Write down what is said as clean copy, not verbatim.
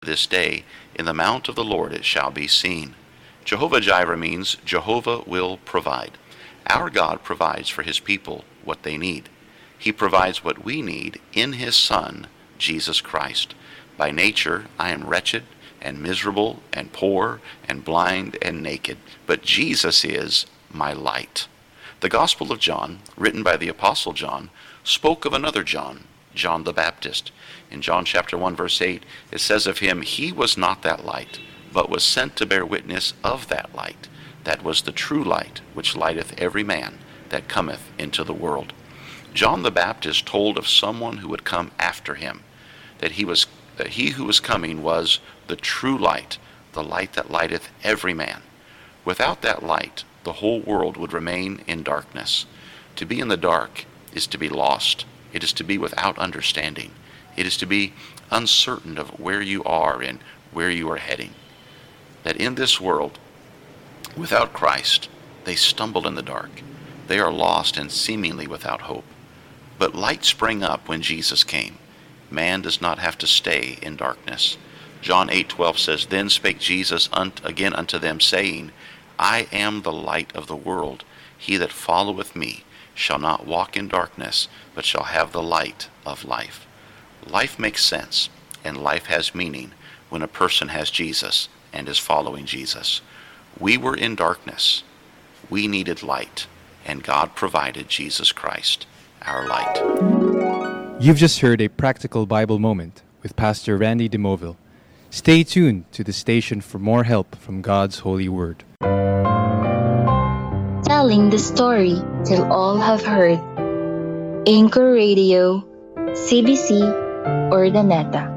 this day, in the mount of the Lord it shall be seen. Jehovah-Jireh means Jehovah will provide. Our God provides for his people what they need. He provides what we need in his Son, Jesus Christ. By nature, I am wretched and miserable and poor and blind and naked, but Jesus is my light. The Gospel of John, written by the Apostle John, spoke of another John, John the Baptist. In John chapter 1, verse 8, it says of him, he was not that light, but was sent to bear witness of that light. That was the true light, which lighteth every man that cometh into the world. John the Baptist told of someone who would come after him, that he who was coming was the true light, the light that lighteth every man. Without that light, the whole world would remain in darkness. To be in the dark is to be lost. It is to be without understanding. It is to be uncertain of where you are and where you are heading. That in this world, without Christ, they stumble in the dark. They are lost and seemingly without hope. But light sprang up when Jesus came. Man does not have to stay in darkness. John 8:12 says, Then spake Jesus again unto them, saying, I am the light of the world. He that followeth me shall not walk in darkness, but shall have the light of life. Life makes sense, and life has meaning when a person has Jesus and is following Jesus. We were in darkness. We needed light, and God provided Jesus Christ, our light. You've just heard a practical Bible moment with Pastor Randy DeMoville. Stay tuned to the station for more help from God's holy word. Telling the story till all have heard. Anchor Radio, CBC, Urdaneta.